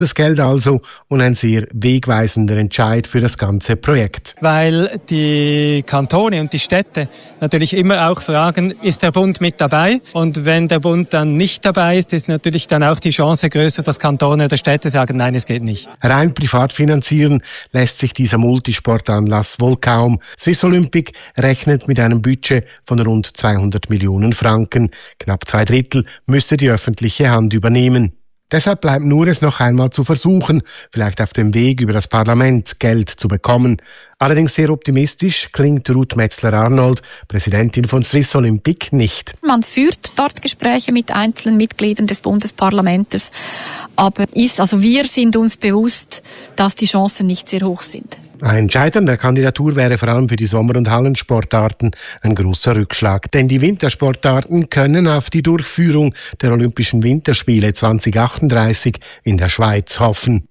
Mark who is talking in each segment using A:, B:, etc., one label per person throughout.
A: Das Geld also und ein sehr wegweisender Entscheid für das ganze Projekt.
B: Weil die Kantone und die Städte natürlich immer auch fragen, ist der Bund mit dabei? Und wenn der Bund dann nicht dabei ist natürlich dann auch die Chance größer, dass Kantone oder Städte sagen, nein, es geht nicht.
A: Rein privat finanzieren lässt sich dieser Multisportanlass wohl kaum. Swiss Olympic rechnet mit einem Budget von rund 200 Millionen Franken. Knapp 2/3 müsste die öffentliche Hand übernehmen. Deshalb bleibt nur es noch einmal zu versuchen, vielleicht auf dem Weg über das Parlament Geld zu bekommen. Allerdings sehr optimistisch klingt Ruth Metzler-Arnold, Präsidentin von Swiss Olympic, nicht.
C: Man führt dort Gespräche mit einzelnen Mitgliedern des Bundesparlamentes, aber wir sind uns bewusst, dass die Chancen nicht sehr hoch sind.
A: Ein Scheitern der Kandidatur wäre vor allem für die Sommer- und Hallensportarten ein großer Rückschlag. Denn die Wintersportarten können auf die Durchführung der Olympischen Winterspiele 2038 in der Schweiz hoffen.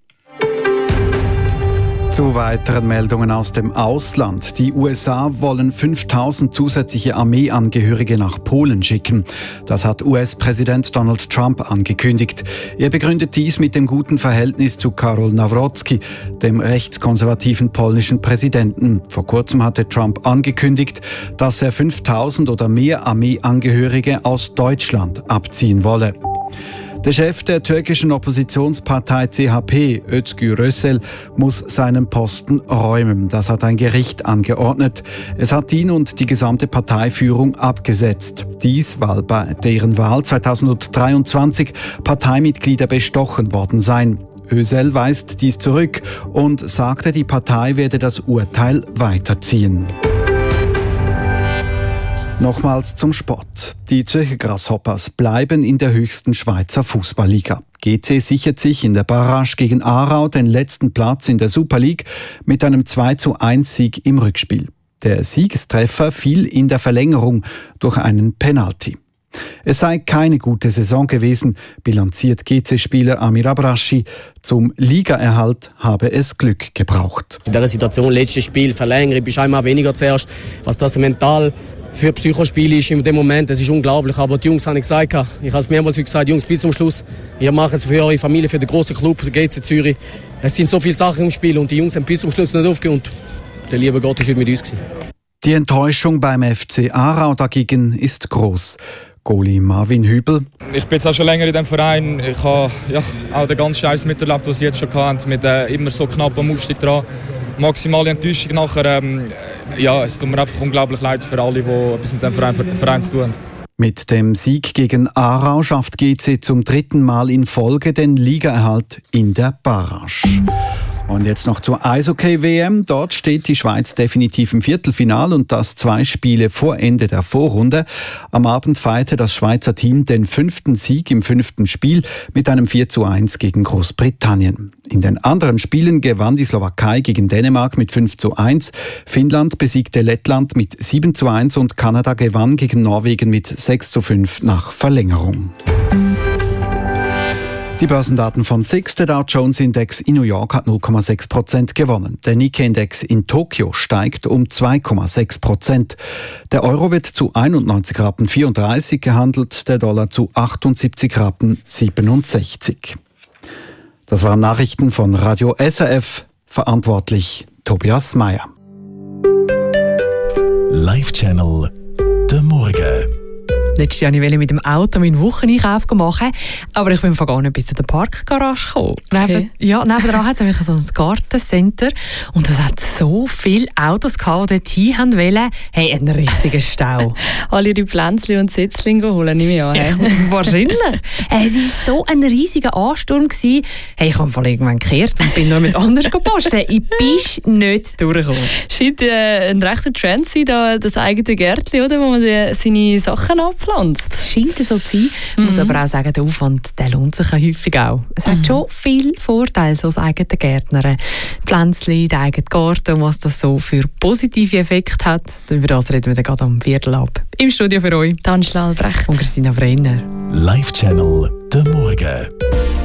D: Zu weiteren Meldungen aus dem Ausland. Die USA wollen 5.000 zusätzliche Armeeangehörige nach Polen schicken. Das hat US-Präsident Donald Trump angekündigt. Er begründet dies mit dem guten Verhältnis zu Karol Nawrocki, dem rechtskonservativen polnischen Präsidenten. Vor kurzem hatte Trump angekündigt, dass er 5.000 oder mehr Armeeangehörige aus Deutschland abziehen wolle. Der Chef der türkischen Oppositionspartei CHP, Özgür Özel, muss seinen Posten räumen. Das hat ein Gericht angeordnet. Es hat ihn und die gesamte Parteiführung abgesetzt. Dies, weil bei deren Wahl 2023 Parteimitglieder bestochen worden seien. Özel weist dies zurück und sagte, die Partei werde das Urteil weiterziehen. Nochmals zum Sport. Die Zürcher Grasshoppers bleiben in der höchsten Schweizer Fußballliga. GC sichert sich in der Barrage gegen Aarau den letzten Platz in der Super League mit einem 2:1-Sieg im Rückspiel. Der Siegestreffer fiel in der Verlängerung durch einen Penalty. Es sei keine gute Saison gewesen, bilanziert GC-Spieler Amir Abraschi. Zum Ligaerhalt habe es Glück gebraucht.
E: In dieser Situation, letztes Spiel, Verlängerung, bist einmal weniger zuerst. Was das mental für Psychospiel ist in dem Moment, das ist unglaublich. Aber die Jungs haben gesagt, ich habe es mehrmals gesagt, Jungs, bis zum Schluss. Ihr macht es für eure Familie, für den grossen Club, für GC Zürich. Es sind so viele Sachen im Spiel und die Jungs haben bis zum Schluss nicht aufgehört. Und der liebe Gott ist heute mit uns gewesen.
D: Die Enttäuschung beim FC Aarau dagegen ist groß. Goalie Marvin Hübel.
F: Ich bin jetzt auch schon länger in diesem Verein. Ich habe auch den ganzen Scheiß miterlebt, was sie jetzt schon hatten, mit immer so knapp am Aufstieg dran. Maximale Enttäuschung nachher. Es tut mir einfach unglaublich leid für alle, die etwas mit dem Verein zu tun haben.
D: Mit dem Sieg gegen Aarau schafft GC zum 3. Mal in Folge den Ligaerhalt in der Barrage. Und jetzt noch zur Eishockey-WM. Dort steht die Schweiz definitiv im Viertelfinale und das 2 Spiele vor Ende der Vorrunde. Am Abend feierte das Schweizer Team den 5. Sieg im 5. Spiel mit einem 4:1 gegen Großbritannien. In den anderen Spielen gewann die Slowakei gegen Dänemark mit 5:1, Finnland besiegte Lettland mit 7:1 und Kanada gewann gegen Norwegen mit 6:5 nach Verlängerung. Die Börsendaten von SIX, der Dow Jones Index in New York hat 0,6% gewonnen. Der Nikkei-Index in Tokio steigt um 2,6%. Der Euro wird zu 91,34 Rappen gehandelt, der Dollar zu 78,67 Rappen. Das waren Nachrichten von Radio SRF, verantwortlich Tobias Meyer.
G: Live-Channel der Morgen.
H: Letztes Jahr wollte ich mit dem Auto meinen Wocheneinkauf machen, aber ich bin gar nicht bis zu der Parkgarage gekommen.
I: Okay.
H: Nebenan hat es so ein Gartencenter und es hat so viele Autos gehabt, die dort hin wollten. Hey, ein richtiger Stau.
I: Alle die Pflänzchen und Setzlinge holen, nehme ich an.
H: Wahrscheinlich. Es war so ein riesiger Ansturm gewesen. Hey, ich habe irgendwann gekehrt und bin nur mit anders gepostet. Ich bin nicht durchgekommen.
I: Scheint ein rechter Trend sein, da das eigene Gärtchen, oder, wo man seine Sachen abpflanzt.
H: Scheint so zu sein. Ich muss aber auch sagen, der Aufwand der lohnt sich häufig auch. Es hat schon viele Vorteile, so das eigene Gärtnern. Pflänzchen, der eigene Garten und was das so für positive Effekte hat. Über das reden wir dann gerade am Viertel ab. Im Studio für euch
I: Angela Albrecht
H: und Christina Brenner.
G: Live-Channel der Morgen.